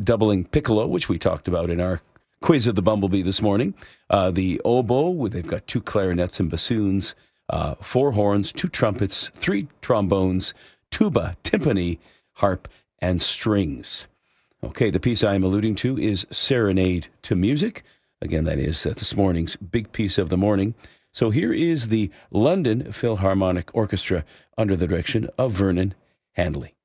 doubling piccolo, which we talked about in our quiz of the Bumblebee this morning. The oboe, they've got 2 clarinets and bassoons, 4 horns, 2 trumpets, 3 trombones, tuba, timpani, harp, and strings. Okay, the piece I am alluding to is Serenade to Music. Again, that is this morning's big piece of the morning. So here is the London Philharmonic Orchestra under the direction of Vernon Handley.